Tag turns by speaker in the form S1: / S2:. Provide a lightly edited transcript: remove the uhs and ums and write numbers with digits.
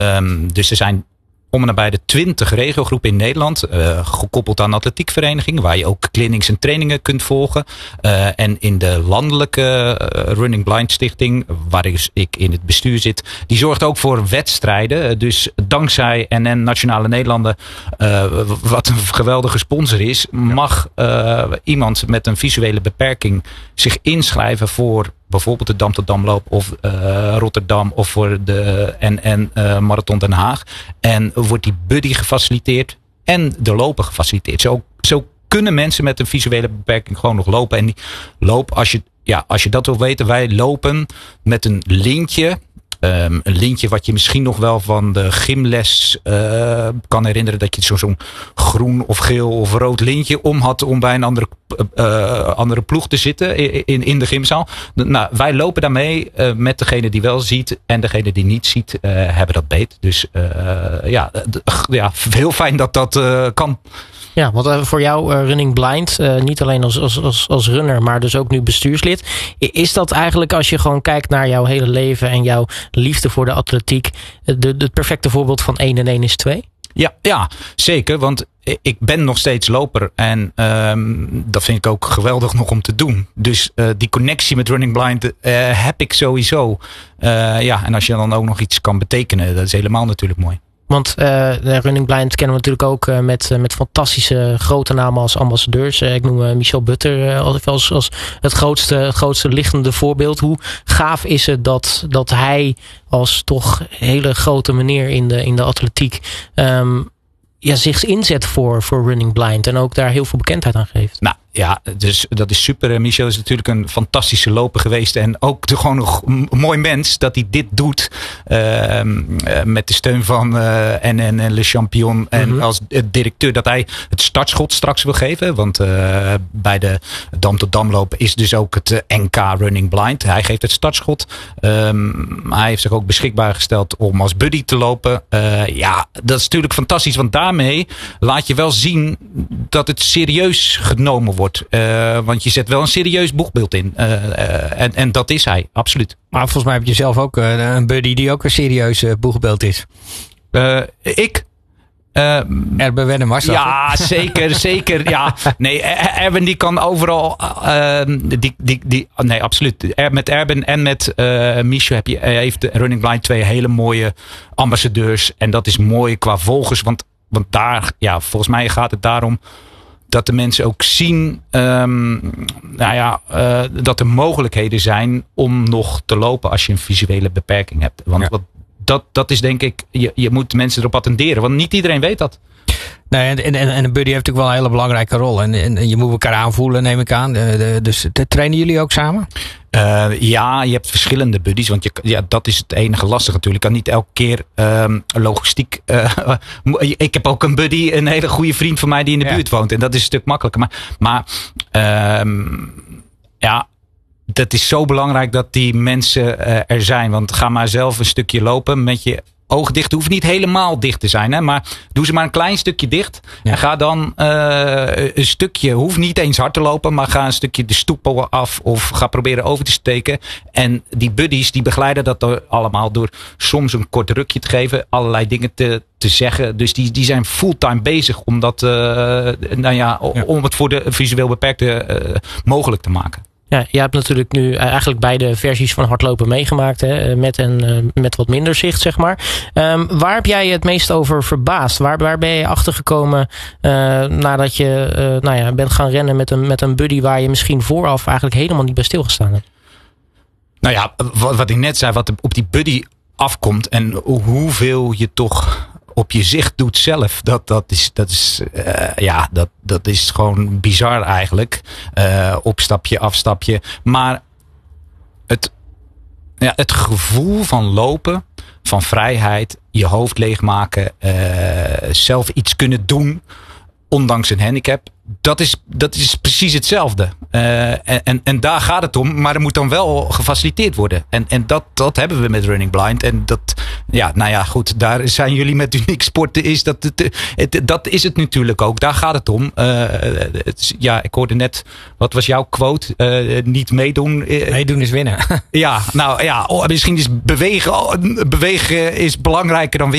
S1: Dus er zijn om en nabij de 20 regiogroepen in Nederland. Gekoppeld aan atletiekverenigingen. Waar je ook clinics en trainingen kunt volgen. En in de landelijke Running Blind Stichting. Waar ik in het bestuur zit. Die zorgt ook voor wedstrijden. Dus dankzij NN Nationale Nederlanden. Wat een geweldige sponsor is. Mag iemand met een visuele beperking zich inschrijven voor bijvoorbeeld de Dam tot Damloop of Rotterdam of voor de NN Marathon Den Haag. En wordt die buddy gefaciliteerd en de lopen gefaciliteerd. Zo kunnen mensen met een visuele beperking gewoon nog lopen. En die loop, als je dat wil weten, wij lopen met een lintje. Een lintje wat je misschien nog wel van de gymles kan herinneren. Dat je zo'n groen of geel of rood lintje om had om bij een andere ploeg te zitten in de gymzaal. Nou, wij lopen daarmee met degene die wel ziet en degene die niet ziet hebben dat beet. Dus heel fijn dat dat kan.
S2: Ja, want voor jou Running Blind, niet alleen als runner, maar dus ook nu bestuurslid. Is dat eigenlijk, als je gewoon kijkt naar jouw hele leven en jouw liefde voor de atletiek, het perfecte voorbeeld van 1 en 1 is 2?
S1: Ja, zeker. Want ik ben nog steeds loper. En dat vind ik ook geweldig nog om te doen. Dus die connectie met Running Blind heb ik sowieso. En als je dan ook nog iets kan betekenen, dat is helemaal natuurlijk mooi.
S2: Want Running Blind kennen we natuurlijk ook met fantastische grote namen als ambassadeurs. Ik noem Michel Butter als het grootste lichtende voorbeeld. Hoe gaaf is het dat hij als toch hele grote meneer in de atletiek zich inzet voor Running Blind en ook daar heel veel bekendheid aan geeft. Nou ja, dus dat is super. Michel is natuurlijk een fantastische loper geweest en ook gewoon nog een mooi mens dat hij dit doet met de steun van NN en Le Champion en als directeur dat hij het startschot straks wil geven. Want bij de Dam tot Damloop is dus ook het NK Running Blind. Hij geeft het startschot. Hij heeft zich ook beschikbaar gesteld om als buddy te lopen. Dat is natuurlijk fantastisch, want daarmee laat je wel zien dat het serieus genomen wordt. Want je zet wel een serieus boegbeeld in. En dat is hij, absoluut.
S3: Maar volgens mij heb je zelf ook een buddy die ook een serieus boegbeeld is.
S1: Ik?
S3: Erben Wennemars.
S1: Ja, zeker. Ja. Nee, Erben die kan overal. Nee, absoluut. Met Erben en met Michel heeft Running Blind 2 hele mooie ambassadeurs. En dat is mooi qua volgers. Want daar, volgens mij gaat het daarom dat de mensen ook zien dat er mogelijkheden zijn om nog te lopen als je een visuele beperking hebt. Want dat is denk ik, je moet mensen erop attenderen. Want niet iedereen weet dat.
S3: Nee, en een buddy heeft natuurlijk wel een hele belangrijke rol. En je moet elkaar aanvoelen, neem ik aan. Dus trainen jullie ook samen?
S1: Je hebt verschillende buddies. Want dat is het enige lastige natuurlijk. Je kan niet elke keer logistiek. Ik heb ook een buddy, een hele goede vriend van mij die in de buurt woont. En dat is een stuk makkelijker. Maar dat is zo belangrijk dat die mensen er zijn. Want ga maar zelf een stukje lopen met je ogen dicht. Hoeft niet helemaal dicht te zijn. Hè? Maar doe ze maar een klein stukje dicht. Ja. En ga dan een stukje. Hoeft niet eens hard te lopen. Maar ga een stukje de stoep af. Of ga proberen over te steken. En die buddies die begeleiden dat allemaal door soms een kort rukje te geven. Allerlei dingen te zeggen. Dus die zijn fulltime bezig om dat om het voor de visueel beperkte mogelijk te maken.
S2: Ja, je hebt natuurlijk nu eigenlijk beide versies van hardlopen meegemaakt. Hè? Met wat minder zicht, zeg maar. Waar heb jij je het meest over verbaasd? Waar ben je achter gekomen nadat je bent gaan rennen met een buddy waar je misschien vooraf eigenlijk helemaal niet bij stilgestaan hebt?
S1: Nou ja, wat ik net zei, wat op die buddy afkomt en hoeveel je toch op je zicht doet zelf. Dat is gewoon bizar eigenlijk. Opstapje, afstapje. Maar het gevoel van lopen, van vrijheid, je hoofd leegmaken, zelf iets kunnen doen. ondanks een handicap. Dat is precies hetzelfde. En daar gaat het om. Maar er moet dan wel gefaciliteerd worden. En dat hebben we met Running Blind. En goed. Daar zijn jullie met Uniek Sporten. Dat is het natuurlijk ook. Daar gaat het om. Ik hoorde net. Wat was jouw quote? Niet meedoen.
S3: Meedoen is winnen.
S1: Misschien is bewegen is belangrijker dan